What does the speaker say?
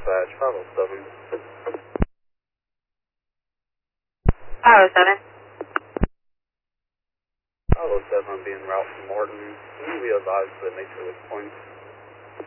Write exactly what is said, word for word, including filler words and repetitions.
dispatch, five oh seven. five oh seven. five oh seven, I'm being route from Morton. Can you be advised of the nature of this point?